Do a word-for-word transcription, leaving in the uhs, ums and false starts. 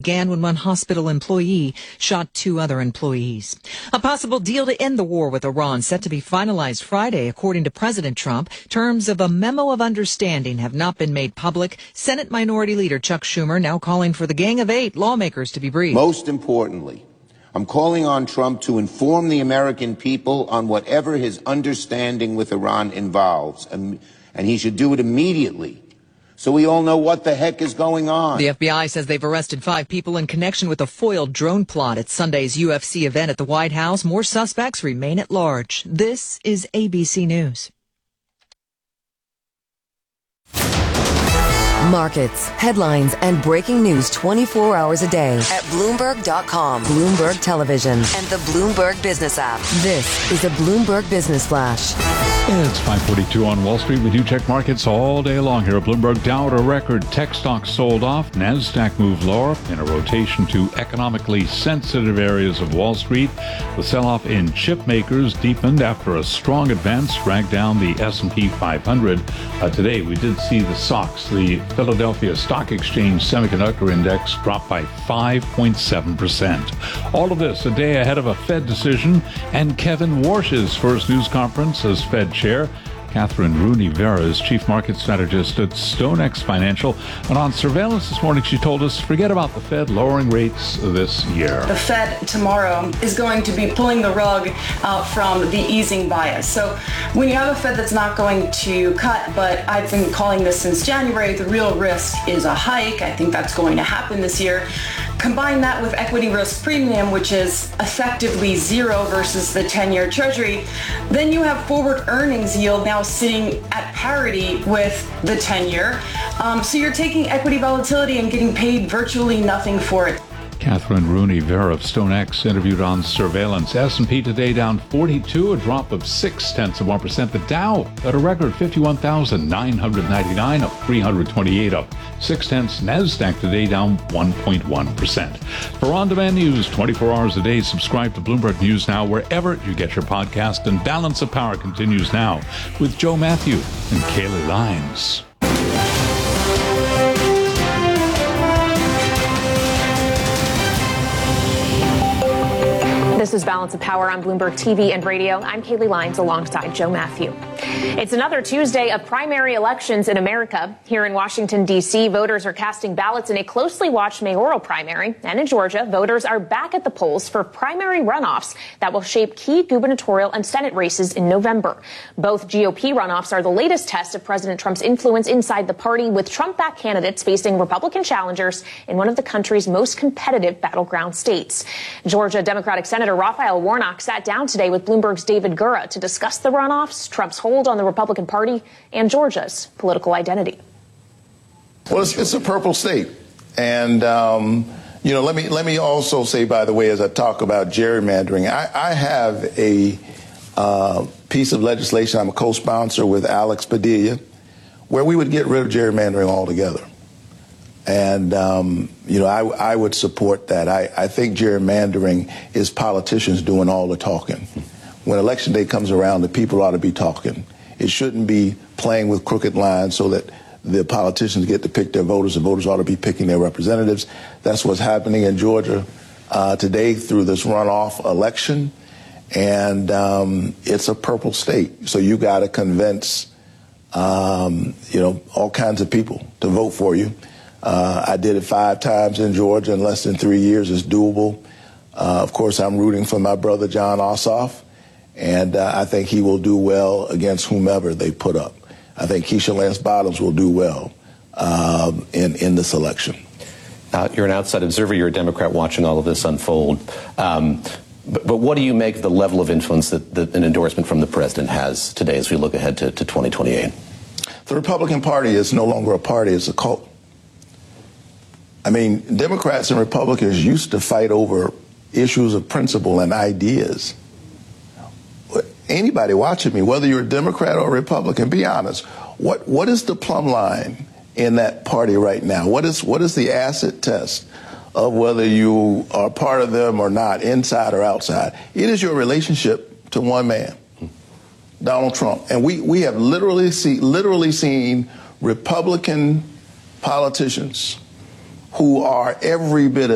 began when one hospital employee shot two other employees. A possible deal to end the war with Iran set to be finalized Friday, according to President Trump. Terms of a memo of understanding have not been made public. Senate Minority Leader Chuck Schumer now calling for the Gang of Eight lawmakers to be briefed. Most importantly, I'm calling on Trump to inform the American people on whatever his understanding with Iran involves, and, and he should do it immediately, so we all know what the heck is going on. The F B I says they've arrested five people in connection with a foiled drone plot at Sunday's U F C event at the White House. More suspects remain at large. This is A B C News. Markets, headlines, and breaking news twenty-four hours a day at Bloomberg dot com, Bloomberg Television, and the Bloomberg Business app. This is a Bloomberg Business Flash. It's five forty-two on Wall Street. We do check markets all day long here at Bloomberg. Dow at a record. Tech stocks sold off. NASDAQ moved lower in a rotation to economically sensitive areas of Wall Street. The sell-off in chip makers deepened after a strong advance dragged down the S and P five hundred. Uh, today, we did see the S O X, the Philadelphia Stock Exchange Semiconductor Index, dropped by five point seven percent. All of this a day ahead of a Fed decision and Kevin Warsh's first news conference as Fed chair. Catherine Rooney Vera is chief market strategist at StoneX Financial. And on surveillance this morning, she told us, forget about the Fed lowering rates this year. The Fed tomorrow is going to be pulling the rug out from the easing bias. So when you have a Fed that's not going to cut, but I've been calling this since January, the real risk is a hike. I think that's going to happen this year. Combine that with equity risk premium, which is effectively zero versus the ten-year Treasury, then you have forward earnings yield now sitting at parity with the ten-year. Um, so you're taking equity volatility and getting paid virtually nothing for it. Catherine Rooney Vera of StoneX interviewed on surveillance. S and P today down forty-two, a drop of six tenths of one percent. The Dow at a record fifty-one thousand nine hundred ninety-nine, up three hundred twenty-eight, up six tenths. NASDAQ today down one point one percent. For on-demand news twenty-four hours a day, subscribe to Bloomberg News Now wherever you get your podcast. And Balance of Power continues now with Joe Matthew and Kaylee Lyons. This is Balance of Power on Bloomberg T V and radio. I'm Kaylee Lyons alongside Joe Matthew. It's another Tuesday of primary elections in America. Here in Washington, D C, voters are casting ballots in a closely watched mayoral primary. And in Georgia, voters are back at the polls for primary runoffs that will shape key gubernatorial and Senate races in November. Both G O P runoffs are the latest test of President Trump's influence inside the party, with Trump-backed candidates facing Republican challengers in one of the country's most competitive battleground states. Georgia Democratic Senator Raphael Warnock sat down today with Bloomberg's David Gura to discuss the runoffs, Trump's hold on the Republican Party, and Georgia's political identity. Well, it's, it's a purple state. And, um, you know, let me let me also say, by the way, as I talk about gerrymandering, I, I have a uh, piece of legislation I'm a co-sponsor with Alex Padilla, where we would get rid of gerrymandering altogether. And, um, you know, I, I would support that. I, I think gerrymandering is politicians doing all the talking. When election day comes around, the people ought to be talking. It shouldn't be playing with crooked lines so that the politicians get to pick their voters. The voters ought to be picking their representatives. That's what's happening in Georgia uh, today through this runoff election. And um, it's a purple state. So you got to convince, um, you know, all kinds of people to vote for you. Uh, I did it five times in Georgia in less than three years. It's doable. Uh, of course, I'm rooting for my brother, Jon Ossoff, and uh, I think he will do well against whomever they put up. I think Keisha Lance Bottoms will do well um, in, in this election. Uh, you're an outside observer. You're a Democrat watching all of this unfold. Um, but, but what do you make of the level of influence that, that an endorsement from the president has today as we look ahead to, to twenty twenty-eight? The Republican Party is no longer a party. It's a cult. I mean, Democrats and Republicans used to fight over issues of principle and ideas. Anybody watching me, whether you're a Democrat or a Republican, be honest. What what is the plumb line in that party right now? What is what is the acid test of whether you are part of them or not, inside or outside? It is your relationship to one man, Donald Trump. And we, we have literally see, literally seen Republican politicians who are every bit